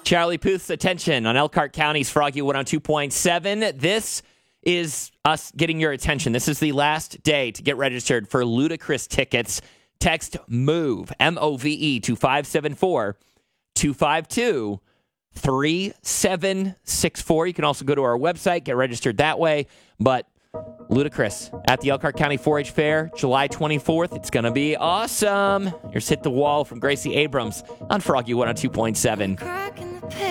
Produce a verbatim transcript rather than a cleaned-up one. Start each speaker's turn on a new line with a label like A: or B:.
A: Charlie Puth's attention on Elkhart County's Froggy one oh two point seven. This is us getting your attention. This is the last day to get registered for Ludacris tickets. Text MOVE, M O V E, to five seven four, two five two, three seven six four. You can also go to our website, get registered that way. But Ludacris at the Elkhart County four H Fair, July twenty-fourth. It's going to be awesome. Here's Hit the Wall from Gracie Abrams on Froggy one oh two point seven.